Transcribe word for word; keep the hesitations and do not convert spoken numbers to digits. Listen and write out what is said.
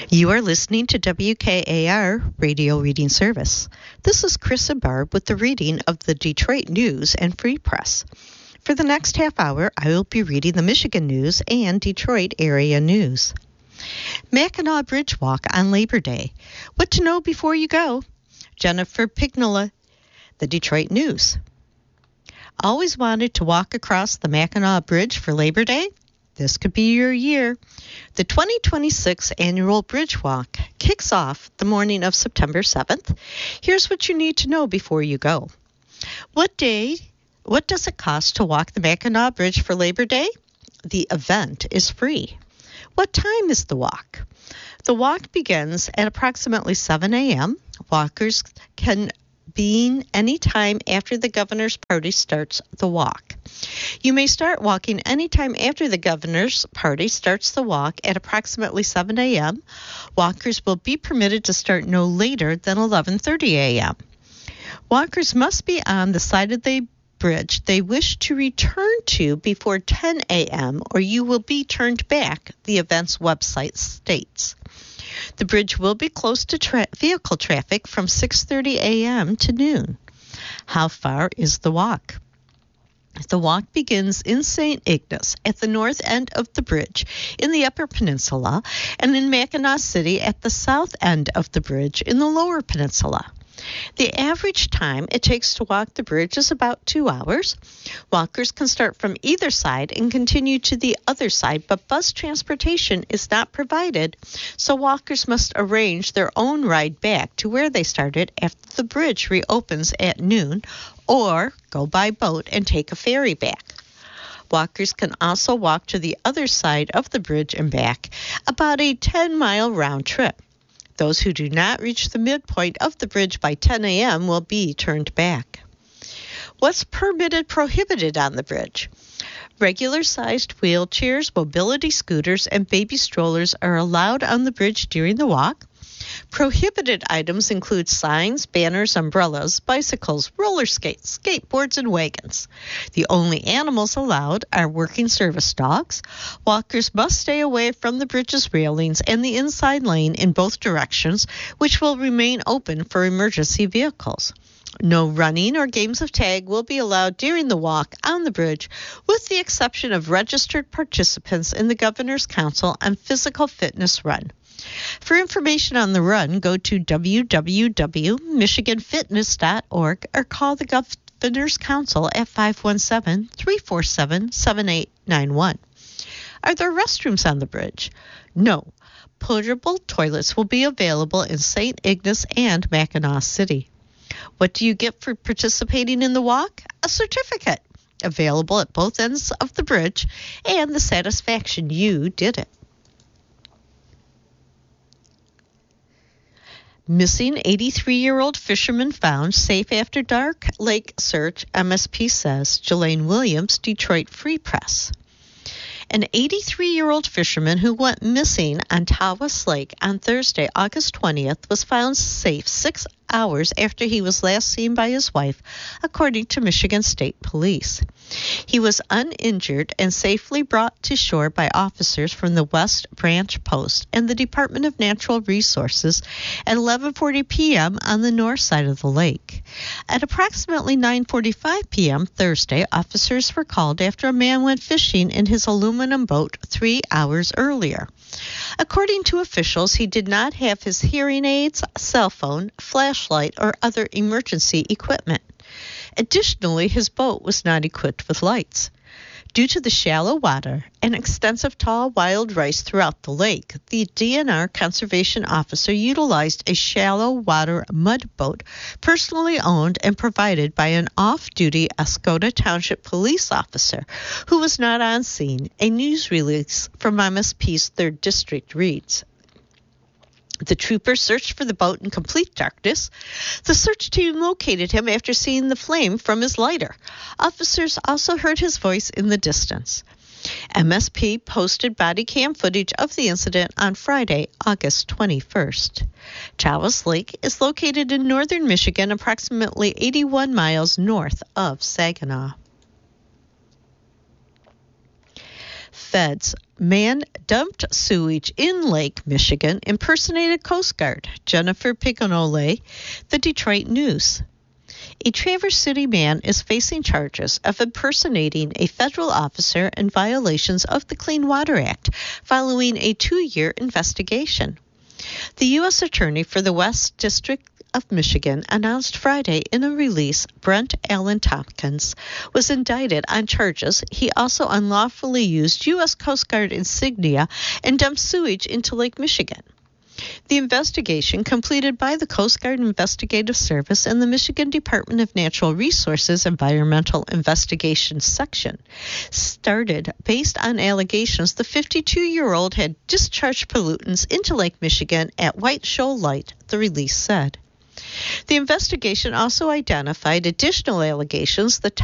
You are listening to W K A R Radio Reading Service. This is Chris and Barb with the reading of the Detroit News and Free Press. For the next half hour, I will be reading the Michigan News and Detroit area news. Mackinac Bridge Walk on Labor Day. What to know before you go? Jennifer Pignola, the Detroit News. Always wanted to walk across the Mackinac Bridge for Labor Day? This could be your year. The twenty twenty-six annual Bridge Walk kicks off the morning of September seventh. Here's what you need to know before you go. What day, what does it cost to walk the Mackinac Bridge for Labor Day? The event is free. What time is the walk? The walk begins at approximately seven a.m. Walkers can be any time after the governor's party starts the walk. You may start walking anytime after the governor's party starts the walk at approximately seven a.m. Walkers will be permitted to start no later than eleven thirty a.m. Walkers must be on the side of the bridge they wish to return to before ten a.m. or you will be turned back, the event's website states. The bridge will be closed to tra- vehicle traffic from six thirty a.m. to noon. How far is the walk? The walk begins in Saint Ignace at the north end of the bridge in the Upper Peninsula and in Mackinac City at the south end of the bridge in the Lower Peninsula. The average time it takes to walk the bridge is about two hours. Walkers can start from either side and continue to the other side, but bus transportation is not provided, so walkers must arrange their own ride back to where they started after the bridge reopens at noon, or go by boat and take a ferry back. Walkers can also walk to the other side of the bridge and back, about a ten-mile round trip. Those who do not reach the midpoint of the bridge by ten a.m. will be turned back. What's permitted prohibited on the bridge? Regular-sized wheelchairs, mobility scooters, and baby strollers are allowed on the bridge during the walk. Prohibited items include signs, banners, umbrellas, bicycles, roller skates, skateboards, and wagons. The only animals allowed are working service dogs. Walkers must stay away from the bridge's railings and the inside lane in both directions, which will remain open for emergency vehicles. No running or games of tag will be allowed during the walk on the bridge, with the exception of registered participants in the Governor's Council on Physical Fitness Run. For information on the run, go to w w w dot michigan fitness dot org or call the Governor's Council at five one seven, three four seven, seven eight nine one. Are there restrooms on the bridge? No. Portable toilets will be available in Saint Ignace and Mackinac City. What do you get for participating in the walk? A certificate, available at both ends of the bridge, and the satisfaction you did it. Missing eighty-three-year-old fisherman found safe after dark lake search, M S P says. Jelaine Williams, Detroit Free Press. An eighty-three-year-old fisherman who went missing on Tawas Lake on Thursday, August twentieth, was found safe six hours after he was last seen by his wife, according to Michigan State Police. He was uninjured and safely brought to shore by officers from the West Branch Post and the Department of Natural Resources at eleven forty p.m. on the north side of the lake. At approximately nine forty-five p.m. Thursday, officers were called after a man went fishing in his aluminum boat three hours earlier. According to officials, he did not have his hearing aids, cell phone, flashlight, or other emergency equipment. Additionally, his boat was not equipped with lights. Due to the shallow water and extensive tall wild rice throughout the lake, the D N R conservation officer utilized a shallow water mud boat personally owned and provided by an off-duty Escoda Township police officer who was not on scene, a news release from M S P's third District reads. The trooper searched for the boat in complete darkness. The search team located him after seeing the flame from his lighter. Officers also heard his voice in the distance. M S P posted body cam footage of the incident on Friday, August twenty-first. Tawas Lake is located in northern Michigan, approximately eighty-one miles north of Saginaw. Feds. Man dumped sewage in Lake Michigan, impersonated Coast Guard. Jennifer Pignole, The Detroit News. A Traverse City man is facing charges of impersonating a federal officer in violations of the Clean Water Act following a two-year investigation. The U S Attorney for the West District of Michigan announced Friday in a release Brent Allen Tompkins was indicted on charges he also unlawfully used U S Coast Guard insignia and dumped sewage into Lake Michigan. The investigation, completed by the Coast Guard Investigative Service and the Michigan Department of Natural Resources Environmental Investigations Section, started based on allegations the fifty-two-year-old had discharged pollutants into Lake Michigan at White Shoal Light, the release said. The investigation also identified additional allegations the